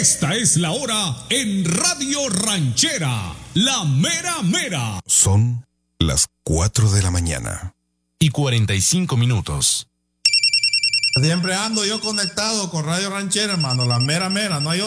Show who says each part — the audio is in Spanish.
Speaker 1: Esta es la hora en Radio Ranchera, la mera mera.
Speaker 2: Son las 4 de la mañana.
Speaker 3: Y 45 minutos.
Speaker 4: Siempre ando yo conectado con Radio Ranchera, hermano, la mera mera, no hay